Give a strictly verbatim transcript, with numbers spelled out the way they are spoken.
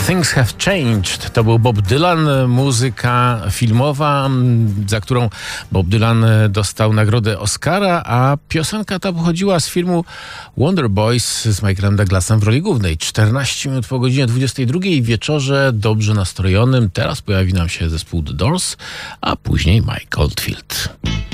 Things Have Changed. To był Bob Dylan, muzyka filmowa, za którą Bob Dylan dostał nagrodę Oscara, a piosenka ta pochodziła z filmu Wonder Boys z Michaelem Douglasem w roli głównej. czternaście minut po godzinie dwudziestej drugiej wieczorze, dobrze nastrojonym. Teraz pojawi nam się zespół The Doors, a później Mike Oldfield.